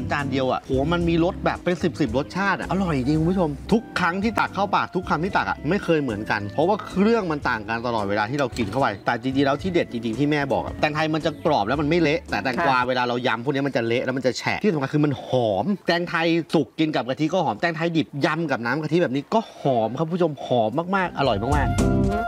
จานเดียวอ่ะโหมันมีรสแบบเป็น10รสชาติอร่อยจริงคุณผู้ชมทุกครั้งที่ตักเข้าปากทุกคำที่ตักไม่เคยเหมือนกันเพราะว่าเครื่องมันต่างกันตลอดเวลาที่เรากินเข้าไปแต่จริงๆแล้วที่เด็ดจริงๆที่แม่บอกแตงไทยมันจะกรอบแล้วมันไม่เละแต่แตงกวาเวลาเรายำพวกนี้มันจะเละแล้วมันจะแฉะที่สำคัญคือมันหอมแตงไทยสุกกินกับกะทิก็หอมแตงไทยดิบยำกับน้ำกะทิแบบนี้ก็หอมครับผู้ชมหอมมากๆอร่อยมากๆ